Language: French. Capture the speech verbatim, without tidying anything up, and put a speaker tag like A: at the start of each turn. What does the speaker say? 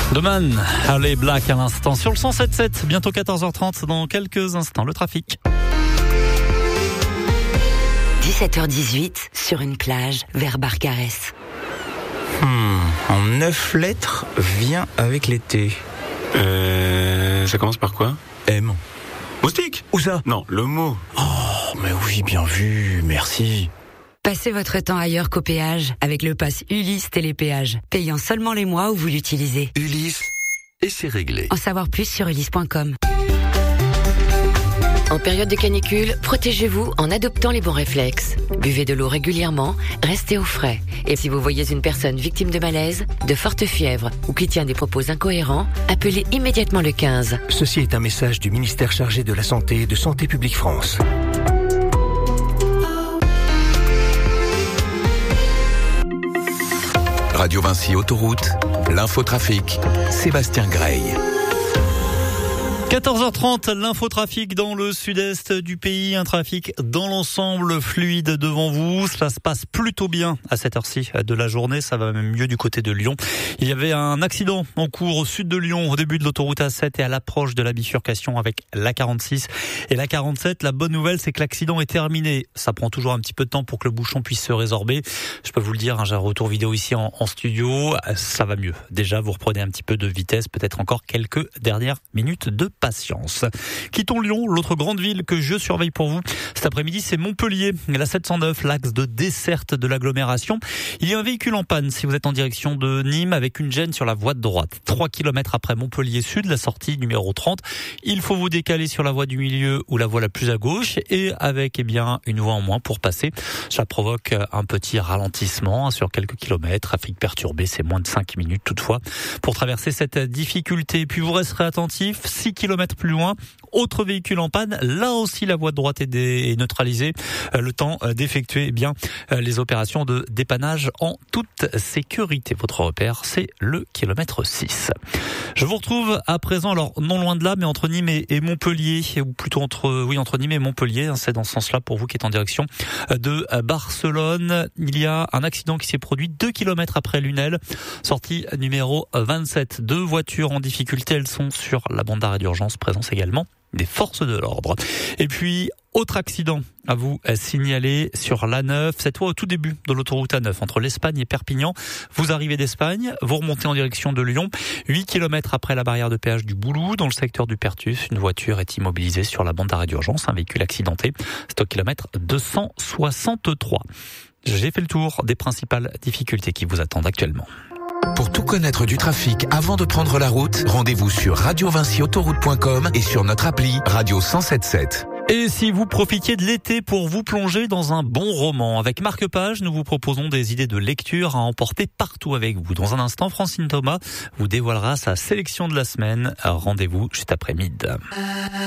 A: Doman, allez Black à l'instant sur le cent sept sept, bientôt quatorze heures trente, dans quelques instants le trafic.
B: dix-sept heures dix-huit, sur une plage vers Barcarès.
C: Hmm, en neuf lettres, vient avec l'été.
D: Euh, ça commence par quoi?
C: M.
D: Moustique?
C: Où ça?
D: Non, le mot.
C: Oh, mais oui, bien vu, merci.
B: Passez votre temps ailleurs qu'au péage avec le pass Ulysse Télépéage, payant seulement les mois où vous l'utilisez.
E: Ulysse, et c'est réglé.
B: En savoir plus sur ulysse point com.
F: En période de canicule, protégez-vous en adoptant les bons réflexes. Buvez de l'eau régulièrement, restez au frais. Et si vous voyez une personne victime de malaise, de forte fièvre ou qui tient des propos incohérents, appelez immédiatement le quinze.
G: Ceci est un message du ministère chargé de la Santé et de Santé publique France.
E: Radio Vinci Autoroute, l'infotrafic, Sébastien Grey.
A: quatorze heures trente, l'infotrafic dans le sud-est du pays, un trafic dans l'ensemble fluide devant vous. Cela se passe plutôt bien à cette heure-ci de la journée, ça va même mieux du côté de Lyon. Il y avait un accident en cours au sud de Lyon, au début de l'autoroute A sept et à l'approche de la bifurcation avec l'A quarante-six et l'A quarante-sept. La bonne nouvelle, c'est que l'accident est terminé. Ça prend toujours un petit peu de temps pour que le bouchon puisse se résorber. Je peux vous le dire, hein, j'ai un retour vidéo ici en, en studio, ça va mieux. Déjà, vous reprenez un petit peu de vitesse, peut-être encore quelques dernières minutes de patience. Quittons Lyon, l'autre grande ville que je surveille pour vous cet après-midi, c'est Montpellier, la sept cent neuf, l'axe de desserte de l'agglomération. Il y a un véhicule en panne si vous êtes en direction de Nîmes avec une gêne sur la voie de droite. trois kilomètres après Montpellier Sud, la sortie numéro trente. Il faut vous décaler sur la voie du milieu ou la voie la plus à gauche et avec eh bien une voie en moins pour passer. Ça provoque un petit ralentissement sur quelques kilomètres. Trafic perturbé, c'est moins de cinq minutes toutefois pour traverser cette difficulté. Puis vous resterez attentif, six kilomètres plus loin, autre véhicule en panne. Là aussi, la voie de droite est, dé- est neutralisée. Euh, le temps euh, d'effectuer eh bien euh, les opérations de dépannage en toute sécurité. Votre repère, c'est le kilomètre six. Je vous retrouve à présent, alors non loin de là, mais entre Nîmes et, et Montpellier, ou plutôt entre oui entre Nîmes et Montpellier. Hein, c'est dans ce sens-là pour vous qui êtes en direction de Barcelone. Il y a un accident qui s'est produit deux kilomètres après Lunel, sortie numéro vingt-sept. Deux voitures en difficulté, elles sont sur la bande d'arrêt d'urgence, présence également des forces de l'ordre. Et puis, autre accident à vous signaler sur l'A neuf, cette fois au tout début de l'autoroute A neuf, entre l'Espagne et Perpignan. Vous arrivez d'Espagne, vous remontez en direction de Lyon, huit kilomètres après la barrière de péage du Boulou, dans le secteur du Pertus, une voiture est immobilisée sur la bande d'arrêt d'urgence, un véhicule accidenté, c'est au kilomètre deux cent soixante-trois. J'ai fait le tour des principales difficultés qui vous attendent actuellement.
E: Pour tout connaître du trafic avant de prendre la route, rendez-vous sur radio vinci autoroute point com et sur notre appli Radio cent soixante-dix-sept.
A: Et si vous profitiez de l'été pour vous plonger dans un bon roman, avec Marc Page, nous vous proposons des idées de lecture à emporter partout avec vous. Dans un instant, Francine Thomas vous dévoilera sa sélection de la semaine. Rendez-vous juste après midi.